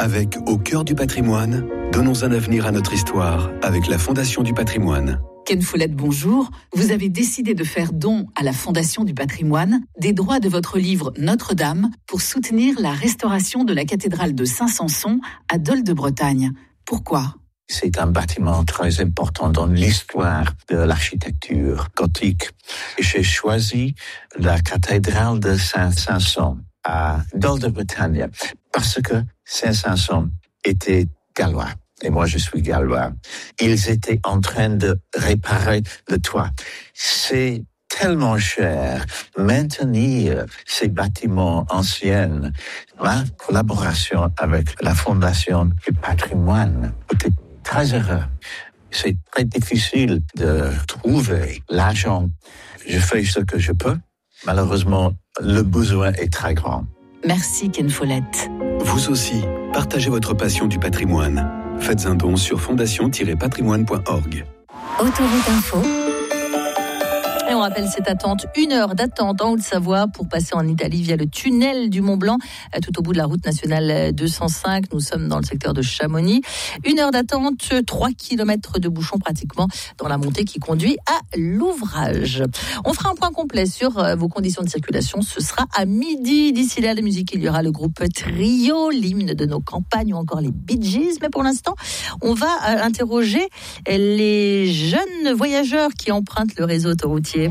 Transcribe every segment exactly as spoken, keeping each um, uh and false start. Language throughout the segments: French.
Avec Au cœur du patrimoine, donnons un avenir à notre histoire avec la Fondation du patrimoine. Ken Follett, bonjour. Vous avez décidé de faire don à la Fondation du patrimoine des droits de votre livre Notre-Dame pour soutenir la restauration de la cathédrale de Saint-Sanson à Dol de Bretagne. Pourquoi ? C'est un bâtiment très important dans l'histoire de l'architecture gothique. J'ai choisi la cathédrale de Saint-Sanson à Dol de Bretagne parce que Saint-Sanson était gallois. Et moi, je suis gallois. Ils étaient en train de réparer le toit. C'est tellement cher maintenir ces bâtiments anciens. La collaboration avec la Fondation du patrimoine était très heureux. C'est très difficile de trouver l'argent. Je fais ce que je peux. Malheureusement, le besoin est très grand. Merci Ken Follett. Vous aussi, partagez votre passion du patrimoine. Faites un don sur fondation tiret patrimoine point org. Autoroute Info. Et on rappelle cette attente, une heure d'attente en Haute-Savoie pour passer en Italie via le tunnel du Mont-Blanc, tout au bout de la route nationale deux cent cinq. Nous sommes dans le secteur de Chamonix. Une heure d'attente, trois kilomètres de bouchons pratiquement dans la montée qui conduit à l'ouvrage. On fera un point complet sur vos conditions de circulation. Ce sera à midi. D'ici là, la musique, il y aura le groupe Trio, l'hymne de nos campagnes ou encore les Bee Gees. Mais pour l'instant, on va interroger les jeunes voyageurs qui empruntent le réseau autoroutier.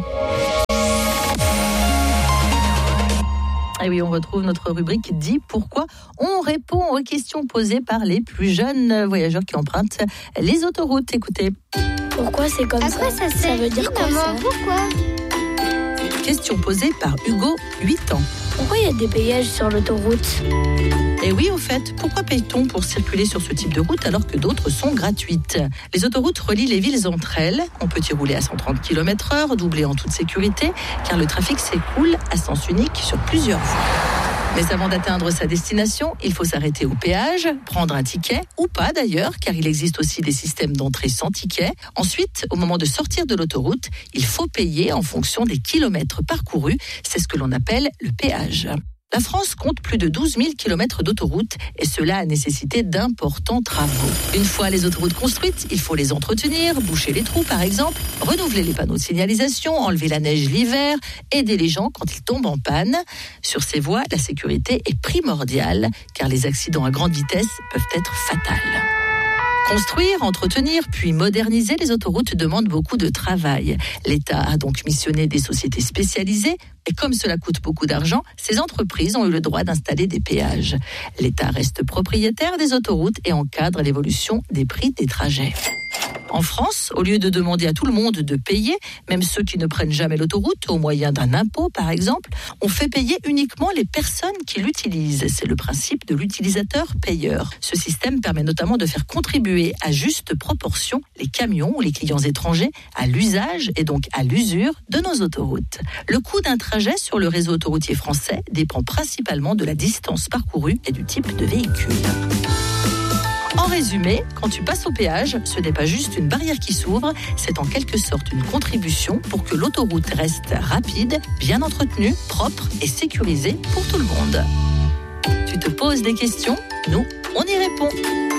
Et oui, on retrouve notre rubrique dit pourquoi. On répond aux questions posées par les plus jeunes voyageurs qui empruntent les autoroutes. Écoutez. Pourquoi c'est comme Après, ça, ça, ça veut dire quoi ça? Pourquoi? Question posée par Hugo, huit ans. Pourquoi il y a des péages sur l'autoroute? Et oui, au fait, pourquoi paye-t-on pour circuler sur ce type de route alors que d'autres sont gratuites ? Les autoroutes relient les villes entre elles. On peut y rouler à cent trente kilomètres heure, doublé en toute sécurité, car le trafic s'écoule à sens unique sur plusieurs voies. Mais avant d'atteindre sa destination, il faut s'arrêter au péage, prendre un ticket, ou pas d'ailleurs, car il existe aussi des systèmes d'entrée sans ticket. Ensuite, au moment de sortir de l'autoroute, il faut payer en fonction des kilomètres parcourus. C'est ce que l'on appelle le péage. La France compte plus de douze mille kilomètres d'autoroutes et cela a nécessité d'importants travaux. Une fois les autoroutes construites, il faut les entretenir, boucher les trous par exemple, renouveler les panneaux de signalisation, enlever la neige l'hiver, aider les gens quand ils tombent en panne. Sur ces voies, la sécurité est primordiale car les accidents à grande vitesse peuvent être fatals. Construire, entretenir, puis moderniser les autoroutes demande beaucoup de travail. L'État a donc missionné des sociétés spécialisées et comme cela coûte beaucoup d'argent, ces entreprises ont eu le droit d'installer des péages. L'État reste propriétaire des autoroutes et encadre l'évolution des prix des trajets. En France, au lieu de demander à tout le monde de payer, même ceux qui ne prennent jamais l'autoroute, au moyen d'un impôt par exemple, on fait payer uniquement les personnes qui l'utilisent. C'est le principe de l'utilisateur-payeur. Ce système permet notamment de faire contribuer à juste proportion les camions ou les clients étrangers à l'usage et donc à l'usure de nos autoroutes. Le coût d'un trajet sur le réseau autoroutier français dépend principalement de la distance parcourue et du type de véhicule. En résumé, quand tu passes au péage, ce n'est pas juste une barrière qui s'ouvre, c'est en quelque sorte une contribution pour que l'autoroute reste rapide, bien entretenue, propre et sécurisée pour tout le monde. Tu te poses des questions ? Nous, on y répond.